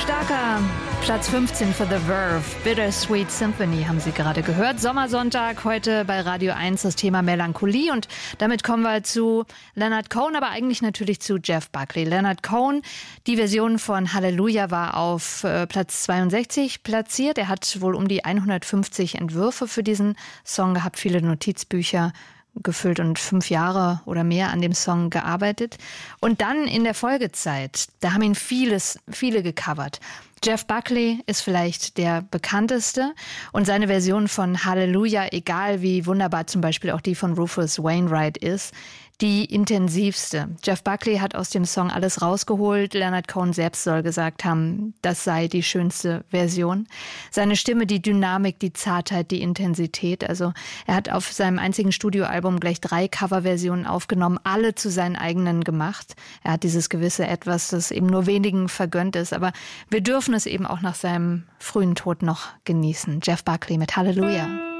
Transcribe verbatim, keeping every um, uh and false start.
Starker. Platz fünfzehn für The Verve. Bittersweet Symphony haben Sie gerade gehört. Sommersonntag heute bei Radio eins das Thema Melancholie. Und damit kommen wir zu Leonard Cohen, aber eigentlich natürlich zu Jeff Buckley. Leonard Cohen, die Version von Halleluja war auf äh, Platz zweiundsechzig platziert. Er hat wohl um die hundertfünfzig Entwürfe für diesen Song gehabt, viele Notizbücher gefüllt und fünf Jahre oder mehr an dem Song gearbeitet. Und dann in der Folgezeit, da haben ihn vieles, viele gecovert. Jeff Buckley ist vielleicht der bekannteste und seine Version von Halleluja, egal wie wunderbar zum Beispiel auch die von Rufus Wainwright ist, die intensivste. Jeff Buckley hat aus dem Song alles rausgeholt. Leonard Cohen selbst soll gesagt haben, das sei die schönste Version. Seine Stimme, die Dynamik, die Zartheit, die Intensität. Also er hat auf seinem einzigen Studioalbum gleich drei Coverversionen aufgenommen, alle zu seinen eigenen gemacht. Er hat dieses gewisse Etwas, das eben nur wenigen vergönnt ist. Aber wir dürfen es eben auch nach seinem frühen Tod noch genießen. Jeff Buckley mit Halleluja.